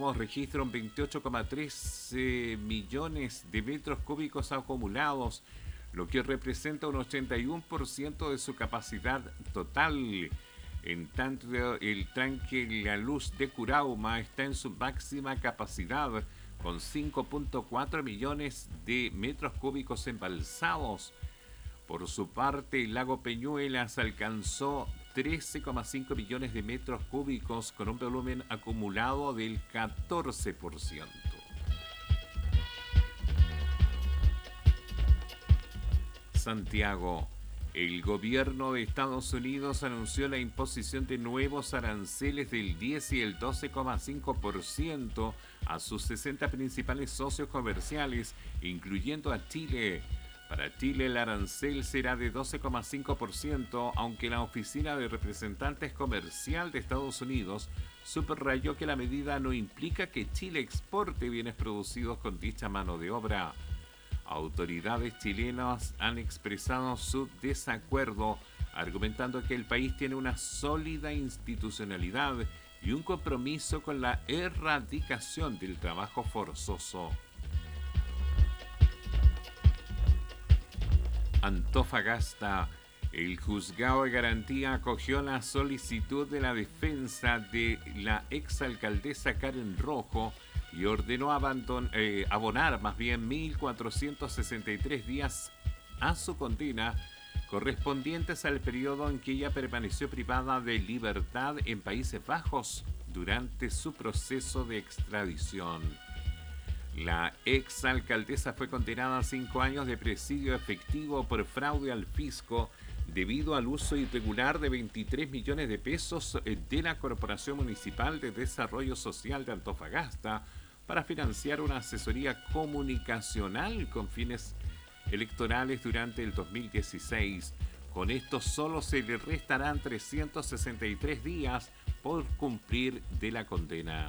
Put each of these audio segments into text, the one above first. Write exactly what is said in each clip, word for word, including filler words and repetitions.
insumos registran veintiocho coma tres millones de metros cúbicos acumulados, lo que representa un ochenta y uno por ciento de su capacidad total. En tanto, el tanque La Luz de Curauma está en su máxima capacidad, con cinco punto cuatro millones de metros cúbicos embalsados. Por su parte, el lago Peñuelas alcanzó trece coma cinco millones de metros cúbicos, con un volumen acumulado del catorce por ciento. Santiago. El gobierno de Estados Unidos anunció la imposición de nuevos aranceles del diez y el doce coma cinco por ciento a sus sesenta principales socios comerciales, incluyendo a Chile. Para Chile el arancel será de doce coma cinco por ciento, aunque la Oficina de Representantes Comercial de Estados Unidos subrayó que la medida no implica que Chile exporte bienes producidos con dicha mano de obra. Autoridades chilenas han expresado su desacuerdo, argumentando que el país tiene una sólida institucionalidad y un compromiso con la erradicación del trabajo forzoso. Antofagasta. El juzgado de garantía acogió la solicitud de la defensa de la exalcaldesa Karen Rojo y ordenó abandon, eh, abonar más bien mil cuatrocientos sesenta y tres días a su condena, correspondientes al periodo en que ella permaneció privada de libertad en Países Bajos durante su proceso de extradición. La exalcaldesa fue condenada a cinco años de presidio efectivo por fraude al fisco debido al uso irregular de veintitrés millones de pesos de la Corporación Municipal de Desarrollo Social de Antofagasta para financiar una asesoría comunicacional con fines electorales durante el dos mil dieciséis. Con esto solo se le restarán trescientos sesenta y tres días por cumplir de la condena.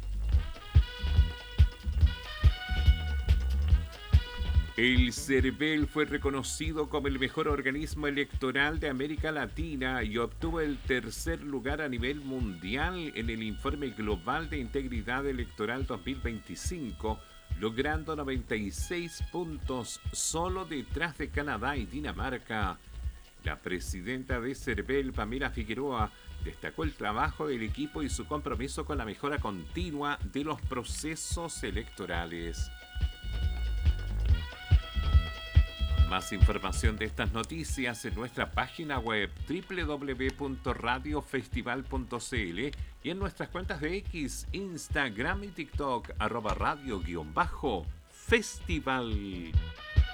El CERVEL fue reconocido como el mejor organismo electoral de América Latina y obtuvo el tercer lugar a nivel mundial en el Informe Global de Integridad Electoral dos mil veinticinco, logrando noventa y seis puntos solo detrás de Canadá y Dinamarca. La presidenta de CERVEL, Pamela Figueroa, destacó el trabajo del equipo y su compromiso con la mejora continua de los procesos electorales. Más información de estas noticias en nuestra página web doble u doble u doble u punto radio festival punto c l y en nuestras cuentas de X, Instagram y TikTok, arroba radio guión bajo festival.